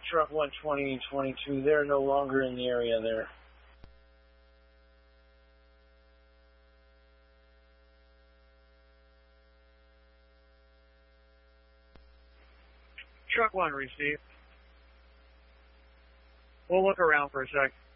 truck 120 and 22. They're no longer in the area there. Truck 1 received. We'll look around for a sec.